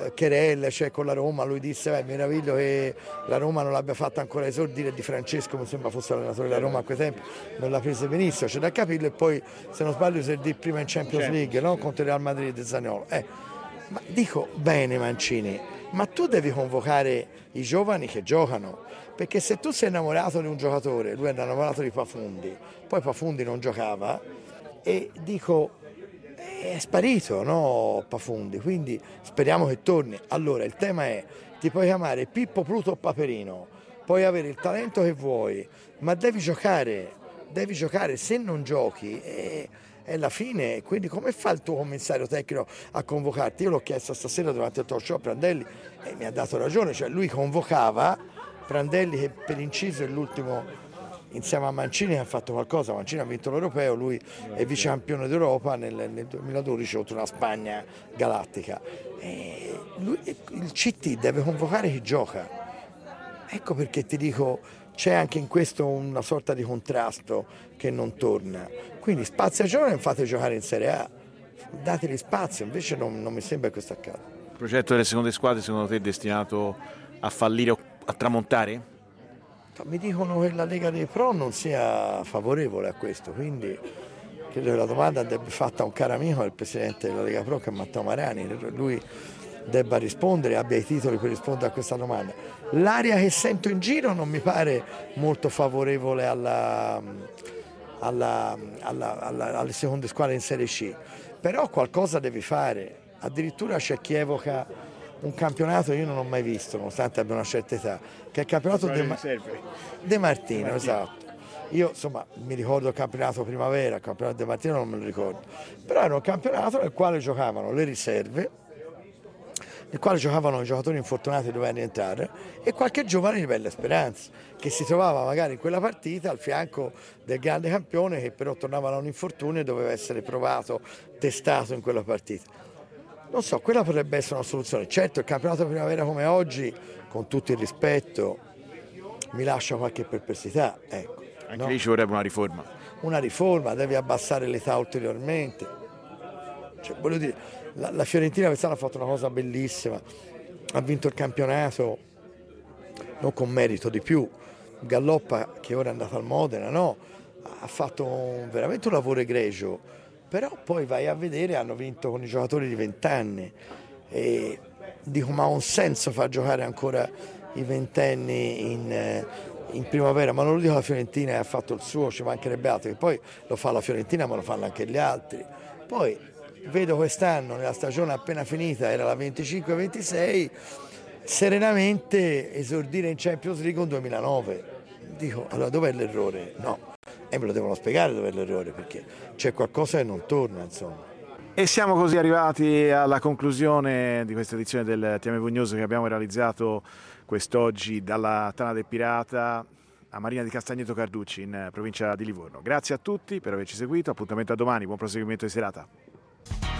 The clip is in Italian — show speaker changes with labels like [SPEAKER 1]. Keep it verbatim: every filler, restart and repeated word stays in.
[SPEAKER 1] querelle, cioè con la Roma, lui disse beh, meraviglio che la Roma non l'abbia fatta ancora esordire, Di Francesco mi sembra fosse l'allenatore della Roma a quei tempi, non l'ha presa benissimo, c'è da capirlo, e poi se non sbaglio esordì prima in Champions League, no? Contro il Real Madrid e Zaniolo. Eh, ma dico bene Mancini, ma tu devi convocare i giovani che giocano, perché se tu sei innamorato di un giocatore, lui è innamorato di Pafundi, poi Pafundi non giocava e dico è sparito, no, Pafundi, quindi speriamo che torni. Allora il tema è, ti puoi chiamare Pippo, Pluto o Paperino, puoi avere il talento che vuoi, ma devi giocare, devi giocare, se non giochi è, è la fine. Quindi come fa il tuo commissario tecnico a convocarti? Io l'ho chiesto stasera durante il talk show a Prandelli e mi ha dato ragione, cioè lui convocava Prandelli, che per inciso è l'ultimo insieme a Mancini che ha fatto qualcosa. Mancini ha vinto l'Europeo, lui è vice campione d'Europa nel, nel duemiladodici contro una Spagna galattica. E lui, il C T deve convocare chi gioca, ecco perché ti dico c'è anche in questo una sorta di contrasto che non torna. Quindi spazio ai giovani, fate giocare in Serie A, dategli spazio, invece non, non mi sembra che questo accada.
[SPEAKER 2] Il progetto delle seconde squadre secondo te è destinato a fallire o a tramontare?
[SPEAKER 1] Mi dicono che la Lega dei Pro non sia favorevole a questo, quindi credo che la domanda debba fatta a un caro amico, il presidente della Lega Pro, che è Matteo Marani, lui debba rispondere, abbia i titoli per rispondere a questa domanda. L'aria che sento in giro non mi pare molto favorevole alla, alla, alla, alla, alle seconde squadre in Serie C, però qualcosa devi fare. Addirittura c'è chi evoca un campionato che io non ho mai visto, nonostante abbia una certa età, che è il campionato De, Ma- De Martino, esatto. Io insomma mi ricordo il campionato primavera, il campionato De Martino non me lo ricordo, però era un campionato nel quale giocavano le riserve, nel quale giocavano i giocatori infortunati che dovevano rientrare e qualche giovane di bella speranza che si trovava magari in quella partita al fianco del grande campione, che però tornava da un infortunio e doveva essere provato, testato in quella partita. Non so, quella potrebbe essere una soluzione. Certo, il campionato primavera come oggi, con tutto il rispetto, mi lascia qualche perplessità. Ecco,
[SPEAKER 2] Anche
[SPEAKER 1] no?
[SPEAKER 2] lì ci vorrebbe una riforma.
[SPEAKER 1] Una riforma, devi abbassare l'età ulteriormente. Cioè, voglio dire, la, la Fiorentina quest'anno ha fatto una cosa bellissima, ha vinto il campionato, non con merito di più. Galloppa, che ora è andato al Modena, no? Ha fatto un, veramente un lavoro egregio. Però poi vai a vedere, hanno vinto con i giocatori di vent'anni e dico, ma ha un senso far giocare ancora i ventenni in, in primavera? Ma non lo dico la Fiorentina, che ha fatto il suo, ci mancherebbe altro, che poi lo fa la Fiorentina ma lo fanno anche gli altri. Poi vedo quest'anno, nella stagione appena finita, era la venticinque ventisei, serenamente esordire in Champions League un duemilanove. Dico, allora dov'è l'errore? No. E me lo devono spiegare dove è l'errore, perché c'è qualcosa che non torna, insomma.
[SPEAKER 2] E siamo così arrivati alla conclusione di questa edizione del T M V News che abbiamo realizzato quest'oggi dalla Tana del Pirata a Marina di Castagneto Carducci in provincia di Livorno. Grazie a tutti per averci seguito, appuntamento a domani, buon proseguimento di serata.